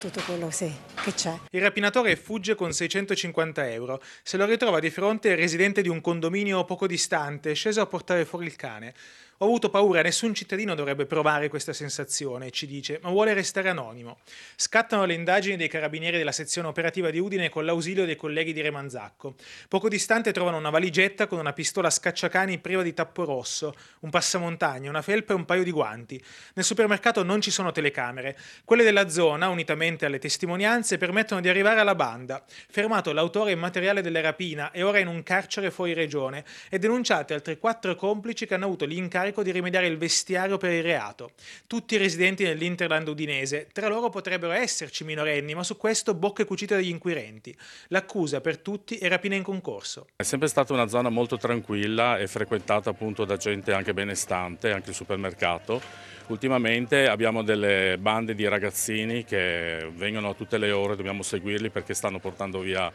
tutto quello che c'è. Il rapinatore fugge con 650 euro. Se lo ritrova di fronte il residente di un condominio poco distante, sceso a portare fuori il cane. Ho avuto paura, nessun cittadino dovrebbe provare questa sensazione, ci dice, ma vuole restare anonimo. Scattano le indagini dei carabinieri della sezione operativa di Udine con l'ausilio dei colleghi di Remanzacco. Poco distante trovano una valigetta con una pistola scacciacani priva di tappo rosso, un passamontagna, una felpa e un paio di guanti. Nel supermercato non ci sono telecamere. Quelle della zona, unitamente alle testimonianze, permettono di arrivare alla banda. Fermato l'autore immateriale della rapina e ora in un carcere fuori regione e denunciate altre 4 complici che hanno avuto l'incarico di rimediare il vestiario per il reato. Tutti residenti nell'Interland udinese. Tra loro potrebbero esserci minorenni, ma su questo bocche cucite dagli inquirenti. L'accusa per tutti è rapina in concorso. È sempre stata una zona molto tranquilla e frequentata appunto da gente anche benestante, anche il supermercato. Ultimamente abbiamo delle bande di ragazzini che vengono a tutte le ore, dobbiamo seguirli perché stanno portando via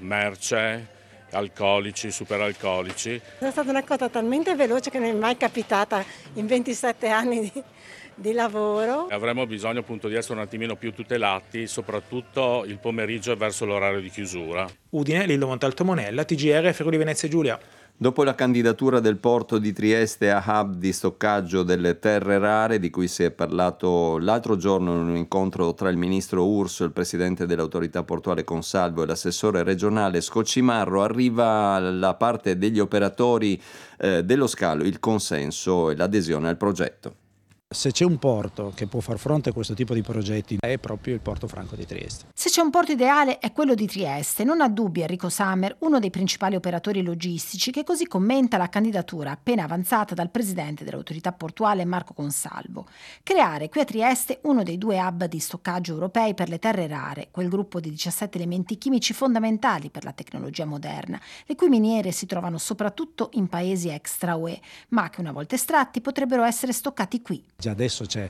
merce, alcolici, superalcolici. È stata una cosa talmente veloce che non è mai capitata in 27 anni di lavoro. Avremo bisogno appunto di essere un attimino più tutelati, soprattutto il pomeriggio verso l'orario di chiusura. Udine, Lillo Montalto Monella, TGR, Friuli Venezia Giulia. Dopo la candidatura del porto di Trieste a hub di stoccaggio delle terre rare, di cui si è parlato l'altro giorno in un incontro tra il ministro Urso, il presidente dell'autorità portuale Consalvo e l'assessore regionale Scoccimarro, arriva la parte degli operatori dello scalo, il consenso e l'adesione al progetto. Se c'è un porto che può far fronte a questo tipo di progetti è proprio il Porto Franco di Trieste. Se c'è un porto ideale è quello di Trieste, non ha dubbi Enrico Sammer, uno dei principali operatori logistici, che così commenta la candidatura appena avanzata dal presidente dell'autorità portuale Marco Consalvo. Creare qui a Trieste uno dei 2 hub di stoccaggio europei per le terre rare, quel gruppo di 17 elementi chimici fondamentali per la tecnologia moderna, le cui miniere si trovano soprattutto in paesi extra UE, ma che una volta estratti potrebbero essere stoccati qui. Già adesso c'è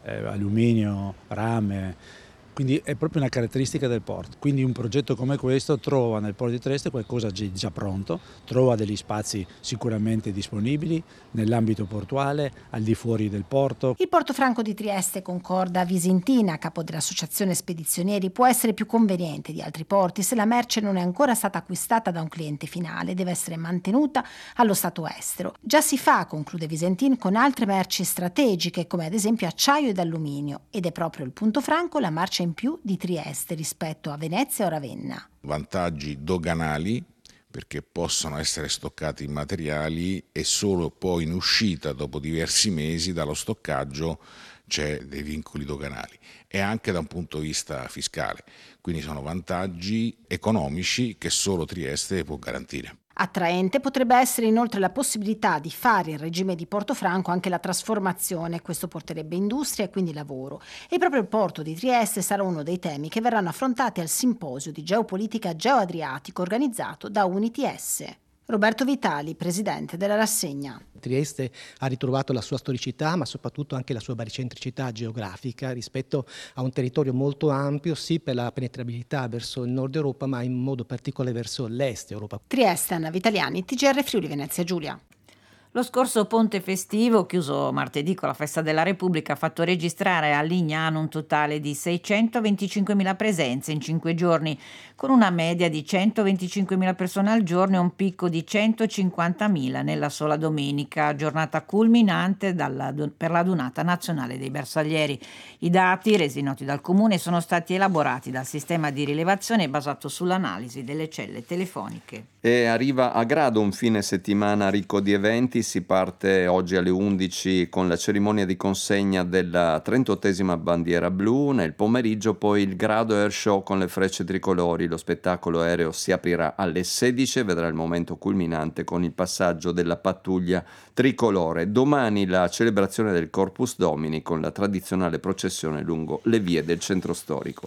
alluminio, rame, quindi è proprio una caratteristica del porto. Quindi un progetto come questo trova nel porto di Trieste qualcosa già pronto, trova degli spazi sicuramente disponibili nell'ambito portuale, al di fuori del porto. Il Porto Franco di Trieste, concorda Visintina, capo dell'associazione spedizionieri, può essere più conveniente di altri porti se la merce non è ancora stata acquistata da un cliente finale, deve essere mantenuta allo stato estero. Già si fa, conclude Visentin, con altre merci strategiche come ad esempio acciaio ed alluminio, ed è proprio il Punto Franco la marcia in più di Trieste rispetto a Venezia o Ravenna. Vantaggi doganali, perché possono essere stoccati i materiali e solo poi in uscita dopo diversi mesi dallo stoccaggio c'è dei vincoli doganali, e anche da un punto di vista fiscale, quindi sono vantaggi economici che solo Trieste può garantire. Attraente potrebbe essere inoltre la possibilità di fare in regime di Porto Franco anche la trasformazione. Questo porterebbe industria e quindi lavoro. E proprio il porto di Trieste sarà uno dei temi che verranno affrontati al simposio di geopolitica geoadriatico organizzato da UniTS. Roberto Vitali, presidente della rassegna. Trieste ha ritrovato la sua storicità, ma soprattutto anche la sua baricentricità geografica rispetto a un territorio molto ampio, sì per la penetrabilità verso il nord Europa, ma in modo particolare verso l'est Europa. Trieste, Anna Vitaliani, TGR Friuli Venezia Giulia. Lo scorso ponte festivo, chiuso martedì con la festa della Repubblica, ha fatto registrare a Lignano un totale di 625.000 presenze in 5 giorni, con una media di 125.000 persone al giorno e un picco di 150.000 nella sola domenica, giornata culminante per la Donata Nazionale dei Bersaglieri. I dati, resi noti dal Comune, sono stati elaborati dal sistema di rilevazione basato sull'analisi delle celle telefoniche. E arriva a Grado un fine settimana ricco di eventi. Si parte oggi alle 11 con la cerimonia di consegna della 38esima bandiera blu, nel pomeriggio poi il Grado Air Show con le frecce tricolori, lo spettacolo aereo si aprirà alle 16 e vedrà il momento culminante con il passaggio della pattuglia tricolore. Domani la celebrazione del Corpus Domini con la tradizionale processione lungo le vie del centro storico.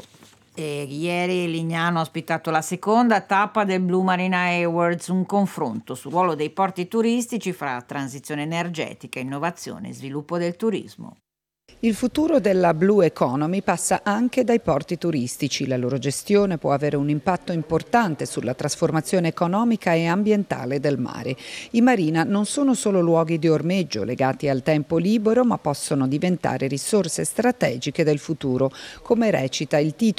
E ieri Lignano ha ospitato la seconda tappa del Blue Marina Awards, un confronto sul ruolo dei porti turistici fra transizione energetica, innovazione e sviluppo del turismo. Il futuro della Blue Economy passa anche dai porti turistici. La loro gestione può avere un impatto importante sulla trasformazione economica e ambientale del mare. I marina non sono solo luoghi di ormeggio legati al tempo libero, ma possono diventare risorse strategiche del futuro, come recita il titolo